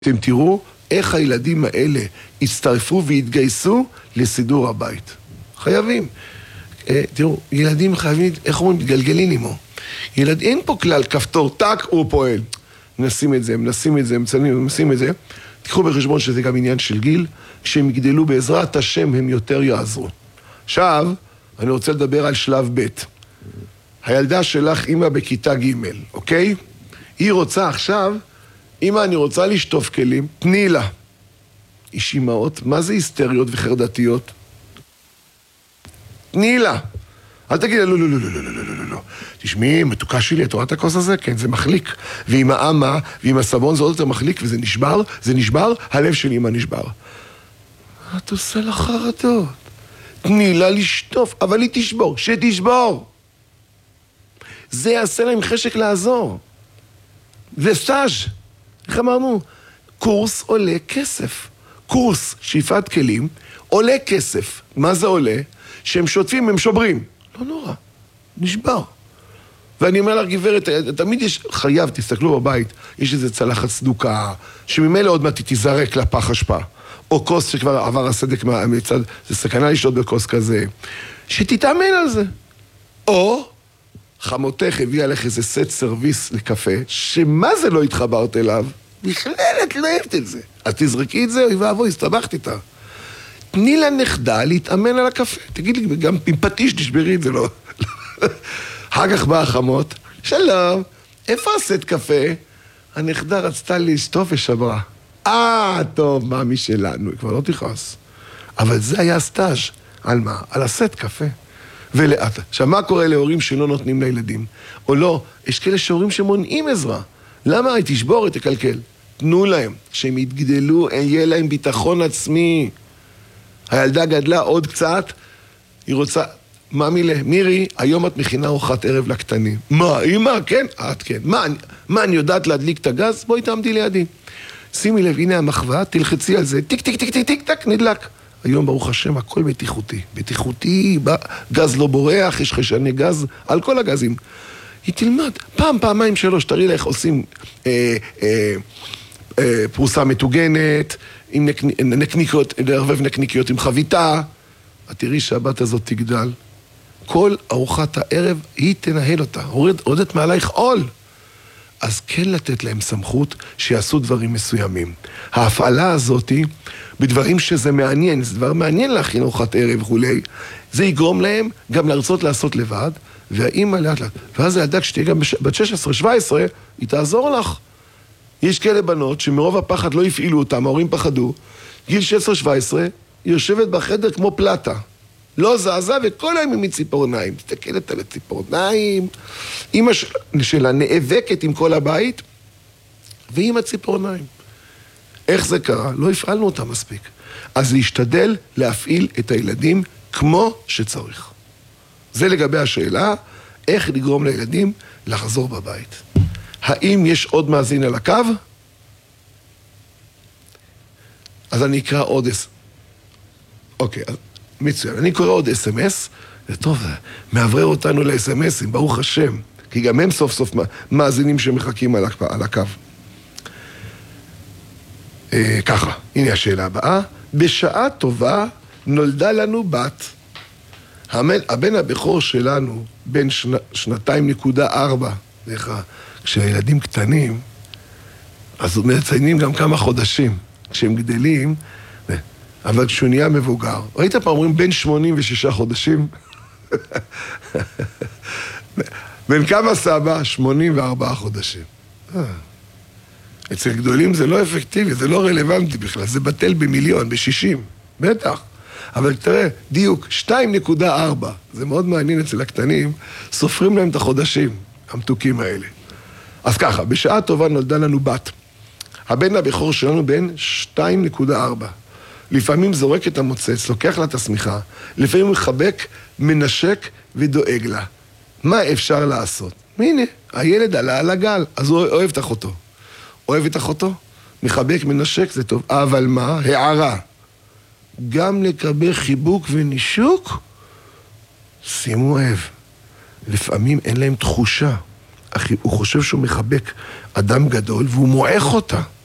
אתם תראו איך הילדים האלה הצטרפו והתגייסו לסידור הבית. חייבים. תראו, ילדים חייבים, איך אומרים, מתגלגלים עמו. אין פה כלל כפתור, טק, הוא פועל. מנסים את זה, מנסים את זה. תיקחו בחשבון שזה גם עניין של גיל. כשהם יגדלו בעזרת השם, הם יותר יעזרו. עכשיו, אני רוצה לדבר על שלב ב'. הילדה שלך, אמא בכיתה ג', אוקיי? היא רוצה עכשיו, אמא, אני רוצה לשטוף כלים, תני לה. איש אמאות, מה זה היסטריות וחרדתיות? תני לה. אל תגיד לה, לא, לא, לא, לא, לא, לא, לא, לא. תשמעי, מתוקה שלי, את רואה את הכוס הזה? כן, זה מחליק. ועם האמה, ועם הסבון זה עוד יותר מחליק, וזה נשבר, זה נשבר, הלב של אמא נשבר. את עושה לה חרדות. תני לה לשטוף, אבל היא תשבור, שתשבור. זה יעשה להם חשק לעזור. זה סטאז'. איך אמרנו? קורס עולה כסף. קורס שאיפת כלים עולה כסף. מה זה עולה? שהם שוטפים, הם שוברים. לא נורא, נשבר. ואני אומר לך, גברת, תמיד יש, חייב, תסתכלו בבית, יש איזו צלחת סדוקה, שממילא עוד מעט תיזרק לפח אשפה. או כוס שכבר עבר הסדק מצד, זה סכנה לשתות בכוס כזה. שתתאמן על זה. או חמותך הביאה לך איזה סט סרוויס לקפה, שמה זה לא התחברת אליו? בכלל את לא אוהבת את זה. אז תזרקי את זה, אוי ואבוי, הסתבכת איתה. תני לנכדה להתאמן על הקפה. תגיד לי, גם עם פטיש תשברי את זה, לא. אחר כך באה החמות, שלום, איפה הסט קפה? הנכדה רצתה לשטוף ושברה. טוב, מה משלנו? היא כבר לא תכעס. אבל זה היה סטאז' על מה? על הסט קפה. ולאט. עכשיו, מה קורה להורים שלא נותנים לילדים? או לא, יש כאלה שהורים שמונעים עזרה. למה? היא תשבור, היא תקלקל. תנו להם. כשהם יתגדלו, יהיה להם ביטחון עצמי. הילדה גדלה עוד קצת, היא רוצה... מירי, היום את מכינה ארוחת ערב לקטנים. מה, אמא? כן? את כן. מה, אני יודעת להדליק את הגז? בואי תעמדי לידי. שימי לב, הנה המחווה, תלחצי על זה, טיק, טיק, טיק, טיק, טיק, טיק, נדלק. היום, ברוך השם, הכל בטיחותי. בטיחותי, גז לא בורח, יש חשני גז, על כל הגזים. היא תלמד, פעמיים, שלוש, תראי לה איך עושים פרוסה מטוגנת, עם נקניקיות, לערבב נקניקיות עם חביתה. את תראי שהבת הזאת תגדל. כל ארוחת הערב, היא תנהל אותה. הורדת מעלייך עול. אז כן לתת להם סמכות שיעשו דברים מסוימים. ההפעלה הזאת, בדברים שזה מעניין, זה דבר מעניין להכין ארוחת ערב וכולי, זה יגרום להם גם לרצות לעשות לבד, והאימא לאט לאט. ואז הילדה, כשתהיה גם בת 16-17, היא תעזור לך. יש כאלה בנות שמרוב הפחד לא הפעילו אותם, ההורים פחדו, גיל 16-17, היא יושבת בחדר כמו פלטה. לא זעזע וכל היום עם ציפורניים. תסתכלת על הציפורניים. אמא שלה נאבקת עם כל הבית, ועם הציפורניים. איך זה קרה? לא הפעלנו אותה מספיק. אז להשתדל להפעיל את הילדים כמו שצריך. זה לגבי השאלה, איך לגרום לילדים לחזור בבית. האם יש עוד מאזין על הקו? אז אני אקרא עוד אוקיי, מצוין. אני קורא עוד אס-אמס, זה טוב, זה מעברר אותנו לאס-אמסים, ברוך השם, כי גם הם סוף סוף מאזינים שמחכים על הקו. ככה, הנה השאלה הבאה. בשעה טובה נולדה לנו בת. הבן הבכור שלנו, בן 2.4, כשהילדים קטנים, אז מציינים גם כמה חודשים. כשהם גדלים, אבל כשהוא נהיה מבוגר, ראית פעם אומרים בין 86 חודשים? בין כמה סבא? 84 חודשים. אצל גדולים זה לא אפקטיבי, זה לא רלוונטי בכלל, זה בטל במיליון, ב-60, בטח. אבל תראה, דיוק, 2.4, זה מאוד מעניין אצל הקטנים, סופרים להם את החודשים, המתוקים האלה. אז ככה, בשעה טובה נולדה לנו בת. הבן הבכור שלנו בן 2.4. לפעמים זורק את המוצץ, לוקח לה את השמיכה, לפעמים הוא מחבק, מנשק ודואג לה. מה אפשר לעשות? הנה, הילד עלה על הגל, אז הוא אוהב את אחותו. אוהב את אחותו? מחבק, מנשק, זה טוב. אבל מה? הערה. גם לקבל חיבוק ונישוק, שימו לב. לפעמים אין להם תחושה. הוא חושב שהוא מחבק אדם גדול והוא מועך אותה.